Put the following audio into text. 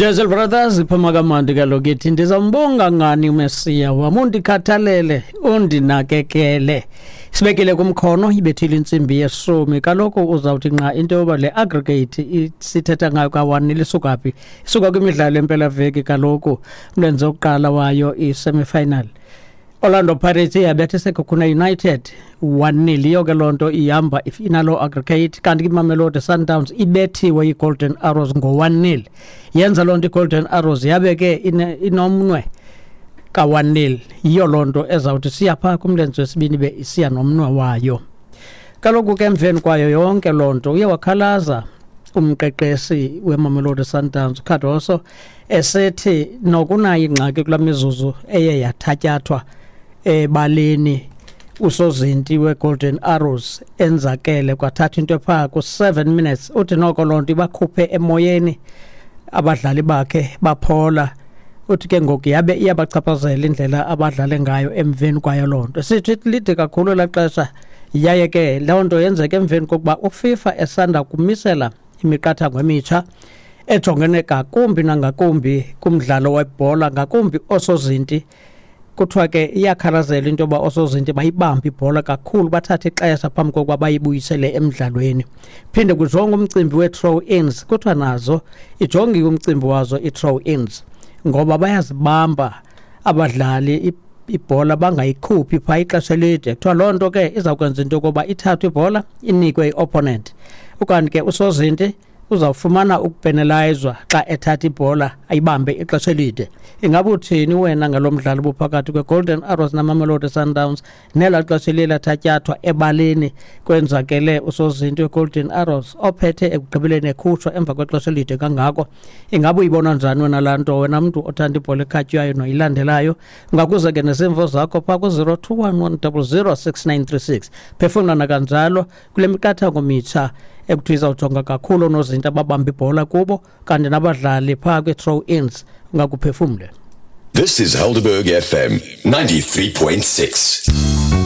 Jezel Brothers iphamakaMandi kalokithi ndizambonga ngani uMesiya wamundikhathalele undinakekele sibekele kumkhono ibethile insimbi yesumi kaloku uzawuthi nqa into yoba le aggregate sithetha ngayo ka1 lisuka phi isuka kwimidlalo empela veki kaloku umlenze oqala wayo i-semi-final Orlando Pirates yabethe seKhukuna United 1-0 yonke lonto ihamba inalo aggregate kanti iMamelodi Sundowns ibethiwe yiGolden Arrows ngo1-0 yenza lonto iGolden Arrows yabeke inomnwe ka1-0 iyo lonto ezawuthi siyapha kumlenze wesibini be isiya nomnwe wayo kaloku ke emveni kwayo yonke lonto uye wakhalaza umqeqesi weMamelodi Sundowns Cardoso esethi nokunayo ingxaki kulamizuzu eye yathatyathwa ebaleni usozinti weGolden Arrows enzakele kwathatha into epha ku7 minutes uthi noko lonto ibakhuphe emoyeni abadlali bakhe baphola uthi ke ngoku yabe iyabachaphazela indlela abadlale ngayo emveni kwayo lonto sithi lide kakhulu laxesha yaye ke lonto yenzeke emveni kokuba uFIFA esanda kumisela imiqathango emitsha ejongene ngakumbi nangakumbi kumdlalo webhola ngakumbi osozinti kuthiwa ke iyakhalazela into yoba osozinti bayibambe ibhola kakhulu bathathe ixesha phambi kokuba bayibuyisele emdlalweni phinde kujonga umcimbi we-throw-ins kuthiwa nazo ijongiwe umcimbi wazo i-throw-ins ngoba bayazibamba abadlali ibhola bangayikhuphi phaa ixesha elide kuthiwa loo nto ke izawukwenza into yokuba ithathwe ibhola inikwe i-opponent ukanti ke usozinti uzawufumana ukupenalizwa xa ethatha ibhola ayibambe ixesha elide ingabe uthini wena ngalomdlalo buphakathi kweGolden Arrows naMamelodi Sundowns nela xesha lilathatyathwa ebaleni kwenzakele usozinti weGolden Arrows ophethe ekugqibeleni ekhutshwa emva kwexesha elide kangako ingabe uyibona njani wena lanto wena mntu othanda ibhola ekhatywayo noyilandelayo ngakuze ke nesimvo zakho phaa ku-0211006936 phefumlana kanjalo kule miqathango mitsha ekuthiwa izawujonga kakhulu onozinto ababamba ibhola kubo kanti nabadlali phaa kwe-throw-ins ungakuphefumle. This is Helderberg FM 93.6.